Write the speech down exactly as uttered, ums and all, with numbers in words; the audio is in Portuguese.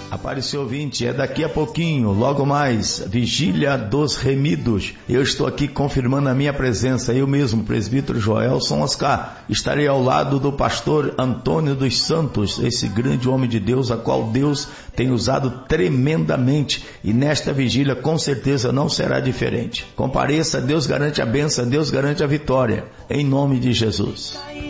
Apareceu ouvinte, é daqui a pouquinho, logo mais, Vigília dos Remidos. Eu estou aqui confirmando a minha presença, eu mesmo, presbítero Joelson Oscar. Estarei ao lado do pastor Antônio dos Santos, esse grande homem de Deus, a qual Deus tem usado tremendamente. E nesta vigília, com certeza, não será diferente. Compareça, Deus garante a bênção, Deus garante a vitória. Em nome de Jesus.